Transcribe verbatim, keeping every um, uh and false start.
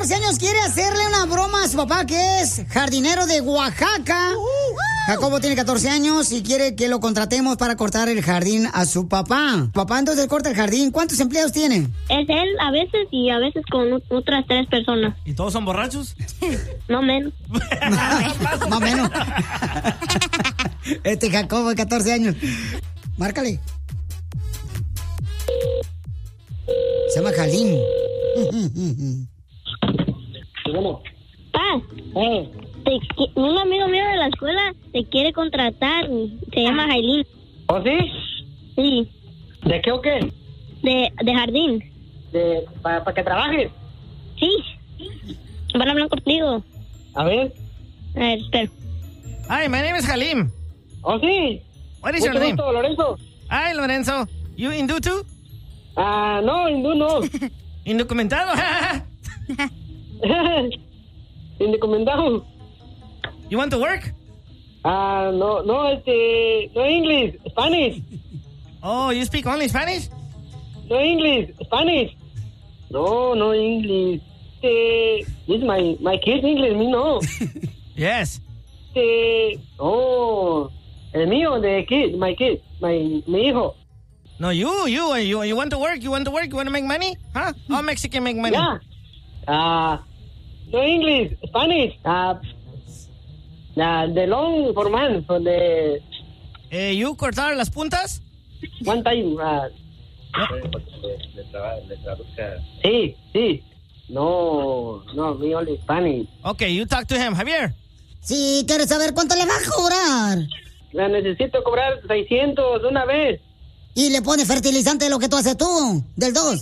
catorce años quiere hacerle una broma a su papá, que es jardinero de Oaxaca. Jacobo tiene catorce años y quiere que lo contratemos para cortar el jardín a su papá. Papá, entonces corta el jardín. ¿Cuántos empleados tiene? Es él a veces y a veces con otras tres personas. ¿Y todos son borrachos? No menos. Más o menos. Este Jacobo de catorce años. Márcale. Se llama Jalim. Pa, Eh. te, un amigo mío de la escuela te quiere contratar. Se llama Jailín. ¿Oh, sí? Sí, ¿De qué o qué? de, de jardín. De, ¿Para pa que trabajes? Sí. Van a hablar contigo. A ver. A ver, espera. Hi, my name is Halim. ¿Oh, sí? What is Mucho your name? gusto, Lorenzo. Hi, Lorenzo. You Hindu too? Ah, no, hindú no. Indocumentado. Indocumentado. You want to work? Ah, no, no, este, no English, Spanish. Oh, you speak only Spanish? No English, Spanish. No, no English. Este, this my, my kids English, me no. Yes. Este, oh, el mío de kid, my kid, my, mi hijo. No, you, you, you, you want to work? You want to work? You want to make money? Huh? How Mexican make money? Yeah. Ah, no English, Spanish. Ah, uh, the long for man, for the Eh, you cortar las puntas? one time. Uh, sí, sí. No, no, me only Spanish. Okay, you talk to him. Javier. Sí, ¿quieres saber cuánto le va a cobrar? La necesito cobrar seiscientos de una vez. Y le pone fertilizante de lo que tú haces tú, del dos.